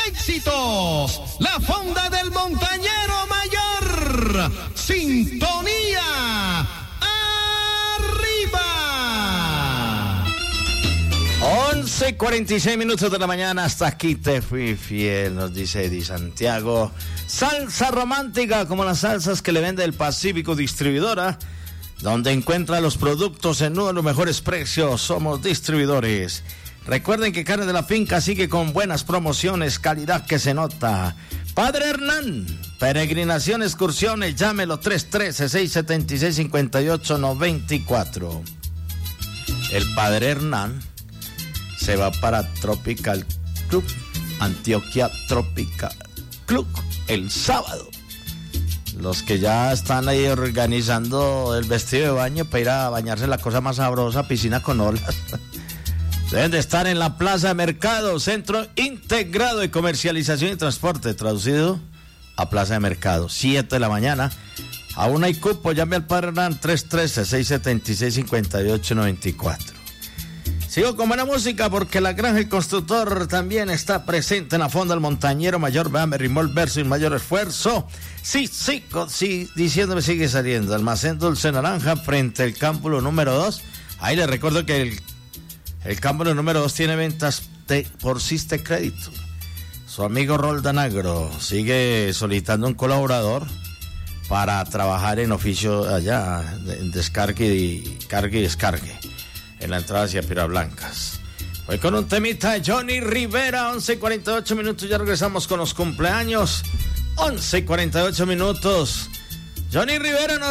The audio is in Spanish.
éxitos. La Fonda del Montañero Mayor. Sintonía. Arriba. 11:46 de la mañana. Hasta aquí te fui fiel, nos dice Eddie Santiago. Salsa romántica, como las salsas que le vende el Pacífico Distribuidora, donde encuentra los productos en uno de los mejores precios. Somos distribuidores. Recuerden que Carne de la Finca sigue con buenas promociones, calidad que se nota. Padre Hernán, peregrinación, excursiones, llámelo 313-676-5894. El Padre Hernán se va para Tropical Club, Antioquia Tropical Club, el sábado. Los que ya están ahí organizando el vestido de baño para ir a bañarse en la cosa más sabrosa, piscina con olas, deben de estar en la Plaza de Mercado, Centro Integrado de Comercialización y Transporte, traducido a Plaza de Mercado, 7 de la mañana. Aún hay cupo, llame al Padre Hernán, 313-676-5894. Sigo con buena música porque la Granja El Constructor también está presente en la Fonda del Montañero Mayor. Vean, me rimó el verso sin mayor esfuerzo. Sí, diciéndome sigue saliendo. Almacén Dulce Naranja frente al Cámbulo número 2. Ahí les recuerdo que el Cámbulo número 2 tiene ventas por Siste Crédito. Su amigo Roldan Agro sigue solicitando un colaborador para trabajar en oficio allá, en descargue y descargue, en la entrada hacia Pirablancas. Voy con un temita de Johnny Rivera, 11:48, ya regresamos con los cumpleaños, 11:48. Johnny Rivera nos